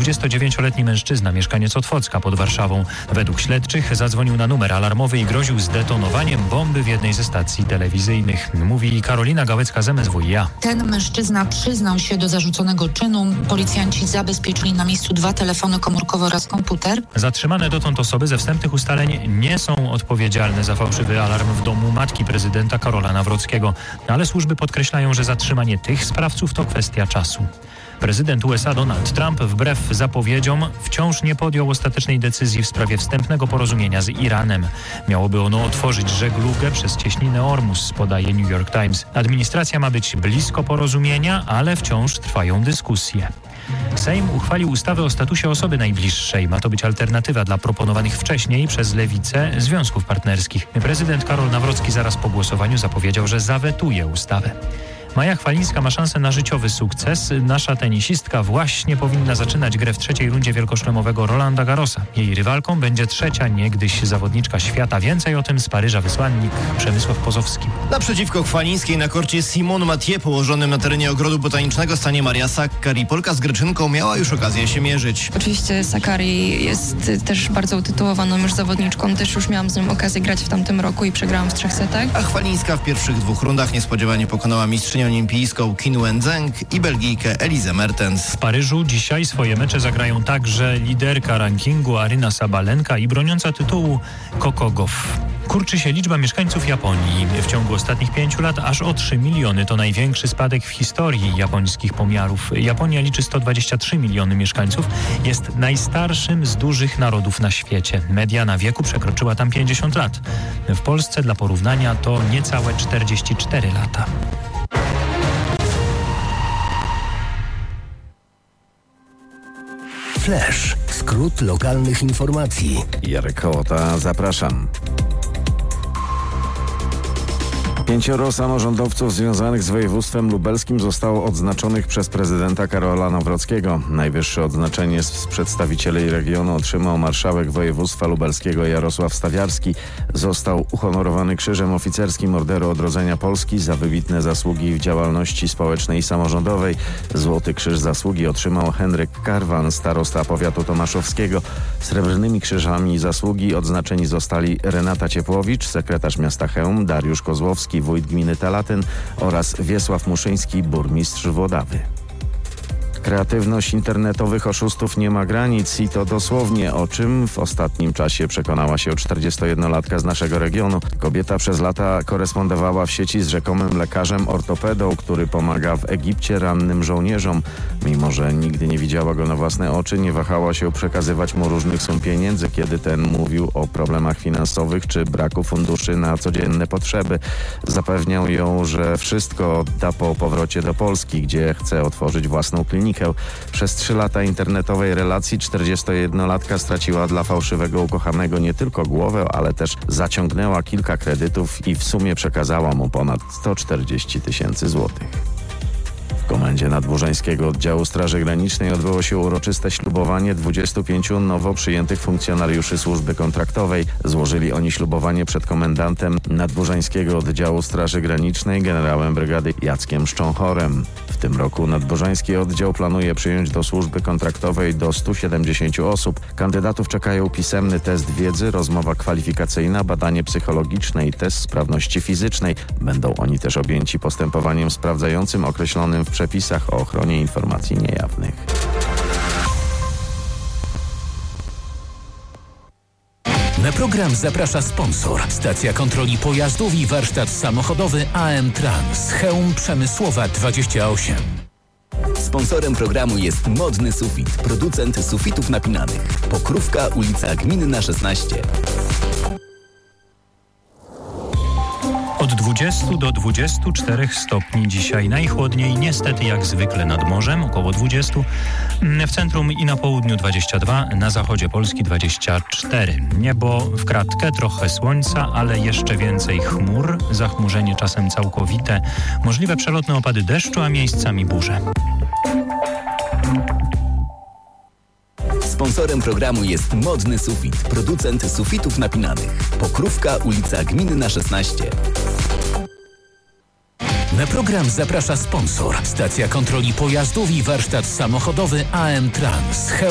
29-letni mężczyzna, mieszkaniec Otwocka pod Warszawą. Według śledczych zadzwonił na numer alarmowy i groził zdetonowaniem bomby w jednej ze stacji telewizyjnych. Mówi Karolina Gałecka z MSWiA. Ten mężczyzna przyznał się do zarzuconego czynu. Policjanci zabezpieczyli na miejscu 2 telefony komórkowe oraz komputer. Zatrzymane dotąd osoby ze wstępnych ustaleń nie są odpowiedzialne za fałszywy alarm w domu matki prezydenta Karola Nawrockiego, ale służby podkreślają, że zatrzymanie tych sprawców to kwestia czasu. Prezydent USA Donald Trump wbrew zapowiedziom wciąż nie podjął ostatecznej decyzji w sprawie wstępnego porozumienia z Iranem. Miałoby ono otworzyć żeglugę przez cieśninę Ormus, podaje New York Times. Administracja ma być blisko porozumienia, ale wciąż trwają dyskusje. Sejm uchwalił ustawę o statusie osoby najbliższej. Ma to być alternatywa dla proponowanych wcześniej przez Lewicę związków partnerskich. Prezydent Karol Nawrocki zaraz po głosowaniu zapowiedział, że zawetuje ustawę. Maja Chwalińska ma szansę na życiowy sukces. Nasza tenisistka właśnie powinna zaczynać grę w 3. rundzie wielkoszlemowego Rolanda Garrosa. Jej rywalką będzie 3. niegdyś zawodniczka świata. Więcej o tym z Paryża wysłannik Przemysław Pozowski. Naprzeciwko Chwalińskiej na korcie Simon Mathieu położonym na terenie Ogrodu Botanicznego stanie Maria Sakkari. Polka z Greczynką miała już okazję się mierzyć. Oczywiście Sakkari jest też bardzo utytułowaną już zawodniczką. Też już miałam z nią okazję grać w tamtym roku i przegrałam w 3 setach. A Chwalińska w pierwszych 2 rundach niespodziewanie pokonała mistrzynię olimpijską Qin Wenzheng i Belgijkę Elizę Mertens. W Paryżu dzisiaj swoje mecze zagrają także liderka rankingu Aryna Sabalenka i broniąca tytułu Coco Gauff. Kurczy się liczba mieszkańców Japonii. W ciągu ostatnich 5 lat aż o 3 miliony. To największy spadek w historii japońskich pomiarów. Japonia liczy 123 miliony mieszkańców. Jest najstarszym z dużych narodów na świecie. Mediana wieku przekroczyła tam 50 lat. W Polsce dla porównania to niecałe 44 lata. Flash. Skrót lokalnych informacji. Jarek Kołota, zapraszam. 5 samorządowców związanych z województwem lubelskim zostało odznaczonych przez prezydenta Karola Nawrockiego. Najwyższe odznaczenie z przedstawicieli regionu otrzymał marszałek województwa lubelskiego Jarosław Stawiarski. Został uhonorowany Krzyżem Oficerskim Orderu Odrodzenia Polski za wybitne zasługi w działalności społecznej i samorządowej. Złoty Krzyż Zasługi otrzymał Henryk Karwan, starosta powiatu tomaszowskiego. Srebrnymi krzyżami zasługi odznaczeni zostali Renata Ciepłowicz, sekretarz miasta Chełm, Dariusz Kozłowski, wójt gminy Telatyn oraz Wiesław Muszyński, burmistrz Włodawy. Kreatywność internetowych oszustów nie ma granic i to dosłownie, o czym w ostatnim czasie przekonała się 41-latka z naszego regionu. Kobieta przez lata korespondowała w sieci z rzekomym lekarzem ortopedą, który pomaga w Egipcie rannym żołnierzom. Mimo że nigdy nie widziała go na własne oczy, nie wahała się przekazywać mu różnych sum pieniędzy, kiedy ten mówił o problemach finansowych czy braku funduszy na codzienne potrzeby. Zapewniał ją, że wszystko odda po powrocie do Polski, gdzie chce otworzyć własną klinikę. Przez 3 lata internetowej relacji 41-latka straciła dla fałszywego ukochanego nie tylko głowę, ale też zaciągnęła kilka kredytów i w sumie przekazała mu ponad 140 000 złotych. W Komendzie Nadbużańskiego Oddziału Straży Granicznej odbyło się uroczyste ślubowanie 25 nowo przyjętych funkcjonariuszy służby kontraktowej. Złożyli oni ślubowanie przed komendantem Nadbużańskiego Oddziału Straży Granicznej generałem brygady Jackiem Szcząchorem. W tym roku Nadbużański Oddział planuje przyjąć do służby kontraktowej do 170 osób. Kandydatów czekają pisemny test wiedzy, rozmowa kwalifikacyjna, badanie psychologiczne i test sprawności fizycznej. Będą oni też objęci postępowaniem sprawdzającym określonym w przepisach o ochronie informacji niejawnych. Na program zaprasza sponsor. Stacja kontroli pojazdów i warsztat samochodowy AM Trans. Chełm Przemysłowa 28. Sponsorem programu jest Modny Sufit, producent sufitów napinanych. Pokrówka, ulica Gminna 16. Od 20 do 24 stopni dzisiaj. Najchłodniej niestety jak zwykle nad morzem, około 20. W centrum i na południu 22, na zachodzie Polski 24. Niebo w kratkę, trochę słońca, ale jeszcze więcej chmur. Zachmurzenie czasem całkowite. Możliwe przelotne opady deszczu, a miejscami burze. Sponsorem programu jest Modny Sufit, producent sufitów napinanych. Pokrówka, ulica Gminna 16. Na program zaprasza sponsor. Stacja kontroli pojazdów i warsztat samochodowy AM Trans.